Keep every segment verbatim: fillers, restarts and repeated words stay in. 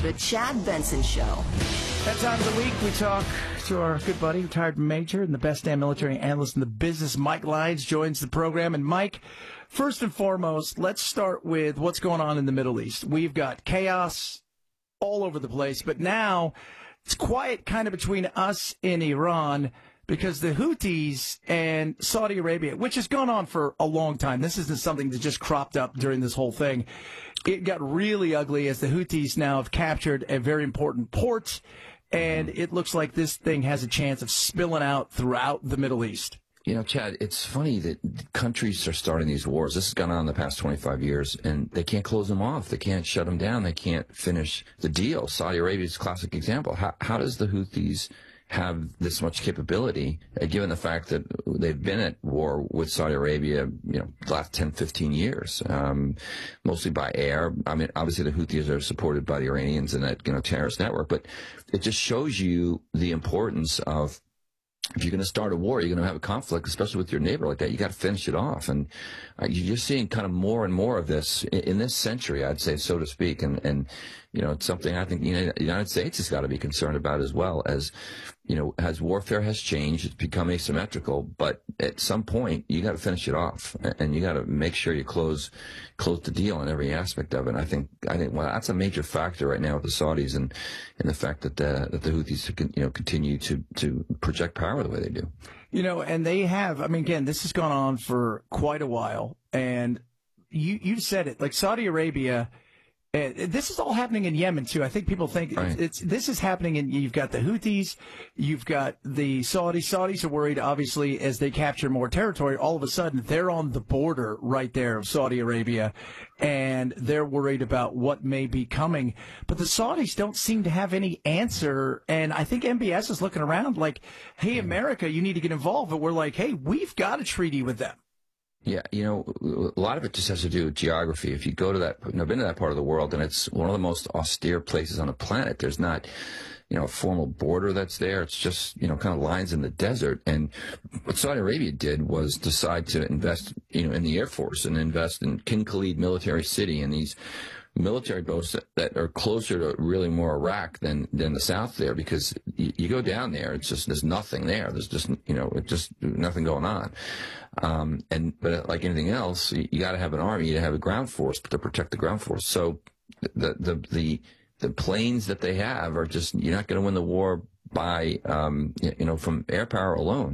The Chad Benson Show. That time of the week, we talk to our good buddy, retired major and the best damn military analyst in the business. Mike Lyons joins the program. And Mike, first and foremost, let's start with what's going on in the Middle East. We've got chaos all over the place, but now it's quiet kind of between us and Iran because the Houthis and Saudi Arabia, which has gone on for a long time, this isn't something that just cropped up during this whole thing. It got really ugly as the Houthis now have captured a very important port, and it looks like this thing has a chance of spilling out throughout the Middle East. You know, Chad, it's funny that countries are starting these wars. This has gone on in the past twenty-five years, and they can't close them off. They can't shut them down. They can't finish the deal. Saudi Arabia is a classic example. How, how does the Houthis have this much capability, uh, given the fact that they've been at war with Saudi Arabia, you know, the last ten, fifteen years, um, mostly by air. I mean, obviously the Houthis are supported by the Iranians and that, you know, terrorist network, but it just shows you the importance of, if you're going to start a war, you're going to have a conflict, especially with your neighbor like that. You got to finish it off, and uh, you're seeing kind of more and more of this in, in this century, I'd say, so to speak. And and you know, it's something I think the United States has got to be concerned about as well. As you know, as warfare has changed, it's become asymmetrical. But at some point, you got to finish it off, and you got to make sure you close close the deal in every aspect of it. And I think I think well, that's a major factor right now with the Saudis, and and the fact that the that the Houthis can, you know, continue to to project power the way they do. You know, and they have, I mean, again, this has gone on for quite a while, and you, you said it, like Saudi Arabia, uh, this is all happening in Yemen, too. I think people think right. it's, this is happening in, you've got the Houthis, you've got the Saudis. Saudis are worried, obviously, as they capture more territory, all of a sudden they're on the border right there of Saudi Arabia, and they're worried about what may be coming. But the Saudis don't seem to have any answer, and I think M B S is looking around like, hey, America, you need to get involved. But we're like, hey, we've got a treaty with them. Yeah, you know, a lot of it just has to do with geography. If you go to that, you know, I've been to that part of the world, and it's one of the most austere places on the planet. There's not, you know, a formal border that's there. It's just, you know, kind of lines in the desert. And what Saudi Arabia did was decide to invest, you know, in the Air Force and invest in King Khalid military city and these military posts that, that are closer to really more Iraq than than the south there, because you, you go down there, it's just there's nothing there. There's just, you know, it's just nothing going on. Um, and but like anything else, you, you got to have an army, you got to have a ground force to protect the ground force. So the the the the planes that they have are just, you're not going to win the war by, um, you know, from air power alone.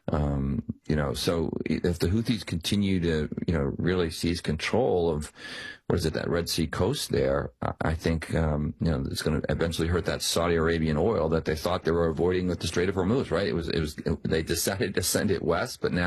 Um, you know, so if the Houthis continue to, you know, really seize control of, what is it, that Red Sea coast there, I think, um, you know, it's going to eventually hurt that Saudi Arabian oil that they thought they were avoiding with the Strait of Hormuz, right? It was, it was, they decided to send it west, but now